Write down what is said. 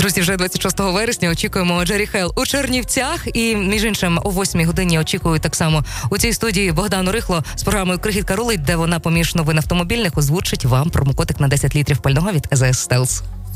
Друзі, вже 26 вересня очікуємо Джері Хейл у Чернівцях. І, між іншим, о 8 годині очікую так само у цій студії Богдану Рихло з програмою «Крихітка рулить», де вона поміж новин автомобільних озвучить вам промокодик на 10 літрів пального від АЗС Стелс.